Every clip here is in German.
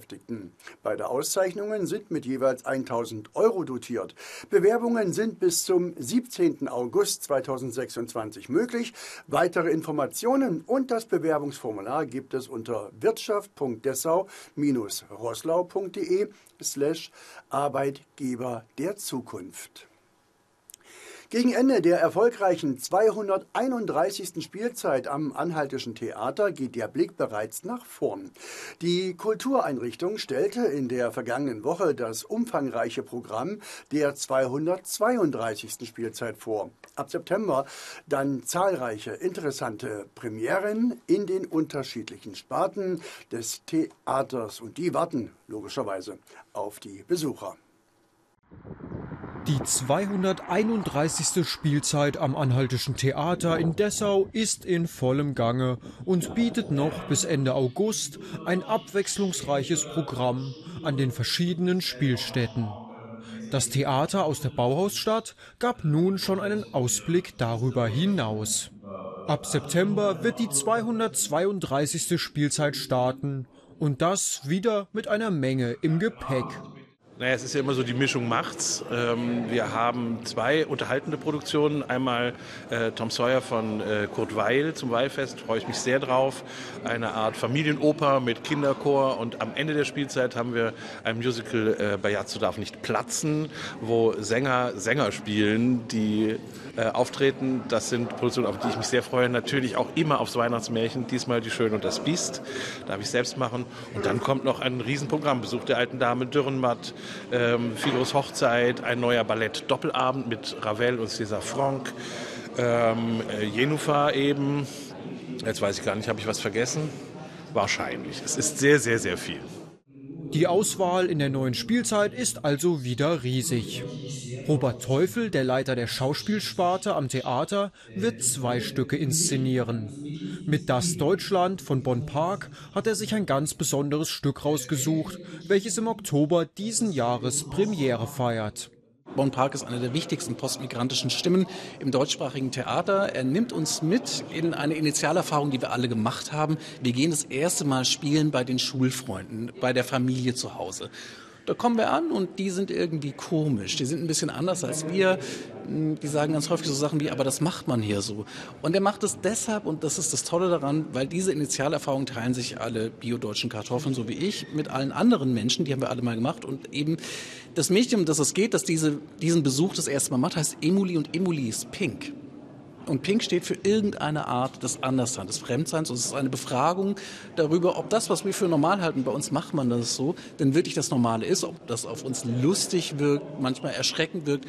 Beschäftigten. Beide Auszeichnungen sind mit jeweils 1.000 € dotiert. Bewerbungen sind bis zum 17. August 2026 möglich. Weitere Informationen und das Bewerbungsformular gibt es unter wirtschaft.dessau-roslau.de/Arbeitgeber der Zukunft. Gegen Ende der erfolgreichen 231. Spielzeit am Anhaltischen Theater geht der Blick bereits nach vorn. Die Kultureinrichtung stellte in der vergangenen Woche das umfangreiche Programm der 232. Spielzeit vor. Ab September dann zahlreiche interessante Premieren in den unterschiedlichen Sparten des Theaters. Und die warten logischerweise auf die Besucher. Die 231. Spielzeit am Anhaltischen Theater in Dessau ist in vollem Gange und bietet noch bis Ende August ein abwechslungsreiches Programm an den verschiedenen Spielstätten. Das Theater aus der Bauhausstadt gab nun schon einen Ausblick darüber hinaus. Ab September wird die 232. Spielzeit starten und das wieder mit einer Menge im Gepäck. Naja, es ist ja immer so, die Mischung macht's. Wir haben zwei unterhaltende Produktionen. Einmal Tom Sawyer von Kurt Weill zum Weilfest, freue ich mich sehr drauf. Eine Art Familienoper mit Kinderchor. Und am Ende der Spielzeit haben wir ein Musical, Bajazzo darf nicht platzen, wo Sänger spielen, die auftreten. Das sind Produktionen, auf die ich mich sehr freue. Natürlich auch immer aufs Weihnachtsmärchen. Diesmal Die Schöne und das Biest. Darf ich selbst machen. Und dann kommt noch ein Riesenprogramm. Besuch der alten Dame Dürrenmatt. Figaros Hochzeit, ein neuer Ballett-Doppelabend mit Ravel und César Franck, Jennifer eben, jetzt weiß ich gar nicht, habe ich was vergessen? Wahrscheinlich. Es ist sehr, sehr, sehr viel. Die Auswahl in der neuen Spielzeit ist also wieder riesig. Robert Teufel, der Leiter der Schauspielsparte am Theater, wird 2 Stücke inszenieren. Mit Das Deutschland von Bon Park hat er sich ein ganz besonderes Stück rausgesucht, welches im Oktober diesen Jahres Premiere feiert. Bon Park ist eine der wichtigsten postmigrantischen Stimmen im deutschsprachigen Theater. Er nimmt uns mit in eine Initialerfahrung, die wir alle gemacht haben. Wir gehen das erste Mal spielen bei den Schulfreunden, bei der Familie zu Hause. Da kommen wir an und die sind irgendwie komisch. Die sind ein bisschen anders als wir. Die sagen ganz häufig so Sachen wie, aber das macht man hier so. Und er macht es deshalb, und das ist das Tolle daran, weil diese Initialerfahrung teilen sich alle biodeutschen Kartoffeln, so wie ich, mit allen anderen Menschen, die haben wir alle mal gemacht. Und eben das Mädchen, um das es geht, das diesen Besuch das erste Mal macht, heißt Emily und Emily ist pink. Und pink steht für irgendeine Art des Andersseins, des Fremdseins. Und es ist eine Befragung darüber, ob das, was wir für normal halten, bei uns macht man das so, denn wirklich das Normale ist, ob das auf uns lustig wirkt, manchmal erschreckend wirkt.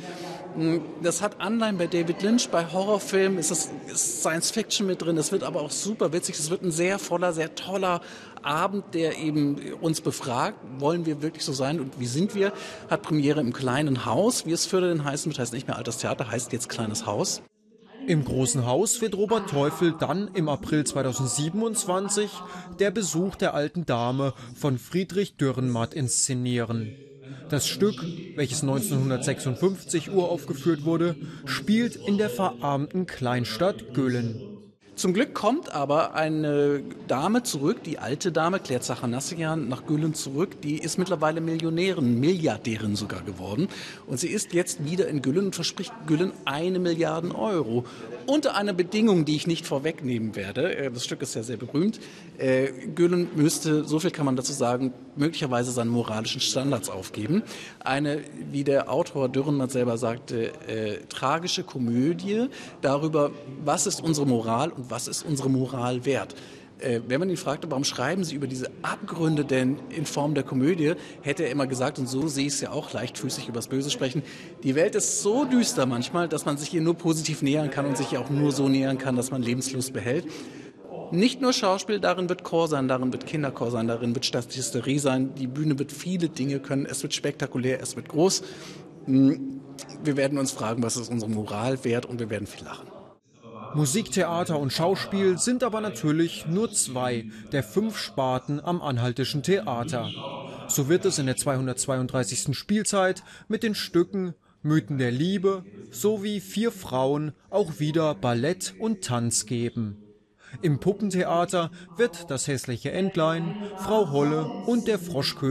Das hat Anleihen bei David Lynch, bei Horrorfilmen ist Science Fiction mit drin, es wird aber auch super witzig, es wird ein sehr voller, sehr toller Abend, der eben uns befragt, wollen wir wirklich so sein und wie sind wir, hat Premiere im kleinen Haus, wie es früher denn heißen wird, heißt nicht mehr Altes Theater, heißt jetzt Kleines Haus. Im Großen Haus wird Robert Teufel dann im April 2027 der Besuch der alten Dame von Friedrich Dürrenmatt inszenieren. Das Stück, welches 1956 uraufgeführt wurde, spielt in der verarmten Kleinstadt Güllen. Zum Glück kommt aber eine Dame zurück, die alte Dame, Claire Zachanassian, nach Güllen zurück. Die ist mittlerweile Millionärin, Milliardärin sogar geworden. Und sie ist jetzt wieder in Güllen und verspricht Güllen 1 Milliarde Euro. Unter einer Bedingung, die ich nicht vorwegnehmen werde. Das Stück ist ja sehr berühmt. Güllen müsste, so viel kann man dazu sagen, möglicherweise seine moralischen Standards aufgeben. Eine, wie der Autor Dürrenmatt selber sagte, tragische Komödie darüber, was ist unsere Moral und was ist unsere Moral wert. Wenn man ihn fragte, warum schreiben Sie über diese Abgründe denn in Form der Komödie, hätte er immer gesagt, und so sehe ich es ja auch, leichtfüßig übers Böse sprechen, die Welt ist so düster manchmal, dass man sich ihr nur positiv nähern kann und sich ihr auch nur so nähern kann, dass man Lebenslust behält. Nicht nur Schauspiel, darin wird Chor sein, darin wird Kinderchor sein, darin wird Statisterie sein, die Bühne wird viele Dinge können, es wird spektakulär, es wird groß. Wir werden uns fragen, was ist unsere Moral wert und wir werden viel lachen. Musik, Theater und Schauspiel sind aber natürlich nur 2 der 5 Sparten am Anhaltischen Theater. So wird es in der 232. Spielzeit mit den Stücken Mythen der Liebe sowie 4 Frauen auch wieder Ballett und Tanz geben. Im Puppentheater wird Das hässliche Entlein, Frau Holle und der Froschkönig